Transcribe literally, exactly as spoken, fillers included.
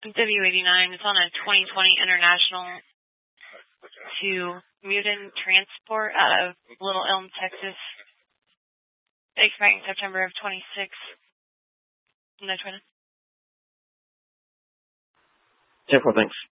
W eighty-nine. It's on a twenty twenty International to Mutin Transport out of Little Elm, Texas. Expiring September of twenty-six. No, twenty. ten four, thanks.